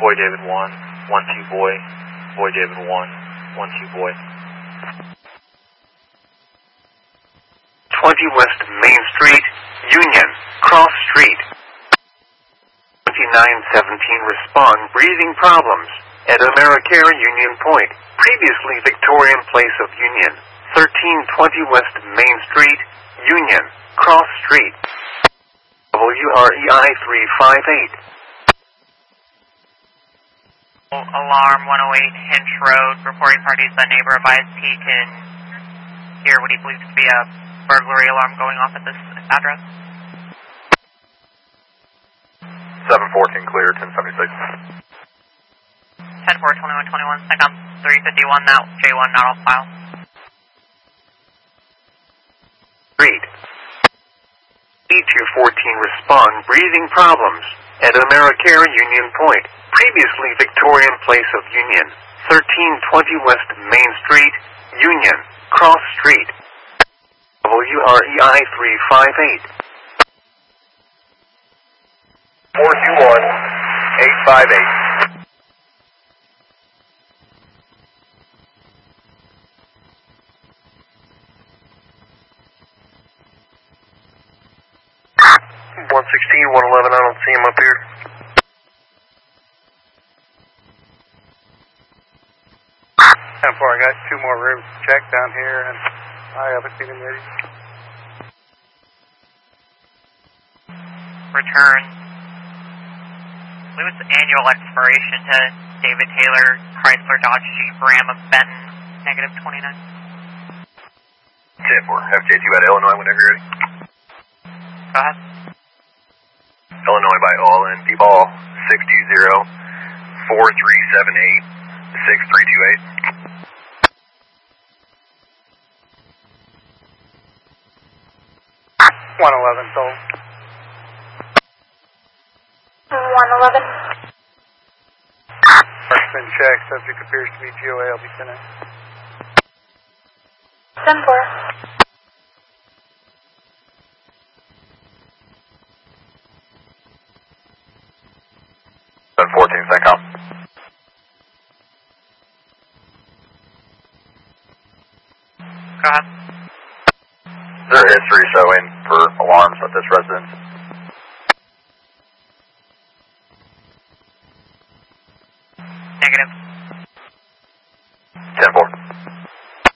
Boy David 1, 1-2 boy, Boy David 1, 1-2 boy. 20 West Main Street, Union, Cross Street. 2917 respond, breathing problems. At AmeriCare Union Point, previously Victorian Place of Union. 1320 West Main Street, Union, Cross Street. WREI 358. Alarm 108 Hinch Road, reporting parties that neighbor advised he can hear what he believes to be a burglary alarm going off at this address. 714 clear, 1076. 10-4-21-21, SECOM 351, now J1 not on file. Street. E214 respond, breathing problems. At AmeriCare Union Point, previously Victorian Place of Union. 1320 West Main Street, Union, Cross Street. WREI 358. 421-858. I don't see him up here. I got 2 more rooms to check down here, and I haven't seen him yet. Return. Lose annual expiration to David Taylor, Chrysler Dodge Jeep Ram of Benton, -29. 10-4, FJ2 at Illinois whenever you're ready. Go ahead. Illinois by all in, D-ball 620-4378-6328. 111 sold. 111. First been checked, subject appears to be GOA, I'll be sent in. 10-4. .14, Go ahead. Is there history showing for alarms at this residence?